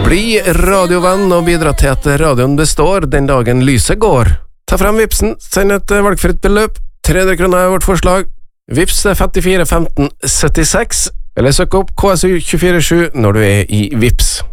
Bli radiovenn og bidra til at radioen består den dagen lyset går. Ta frem Vipsen, send et valgfritt beløp. 300 kroner er vårt forslag. Vips er 54 15 76, eller søk opp KSU 247 når du er i Vips.